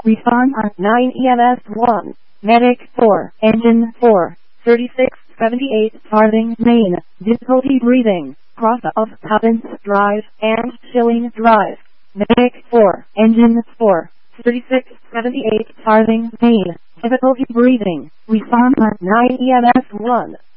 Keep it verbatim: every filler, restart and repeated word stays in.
Respond on nine E M S one. Medic four. Engine four. thirty-six seventy-eight Farthing, Maine. Difficulty breathing. Cross of Poppins Drive and Schilling Drive. Medic four. Engine four. thirty-six seventy-eight Farthing, Maine. Difficulty breathing. Respond on nine E M S one.